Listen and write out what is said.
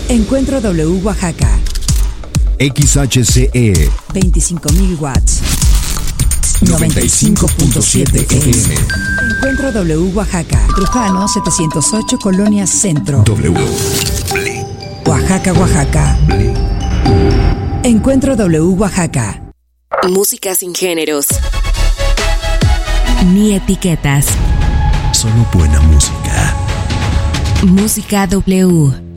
Encuentro W Oaxaca. XHCE 25.000 watts. 95.7 FM. Encuentro W Oaxaca. Trujano 708 Colonia Centro. W. Oaxaca, Oaxaca. Encuentro W Oaxaca. Música sin géneros ni etiquetas. Solo buena música. Música W.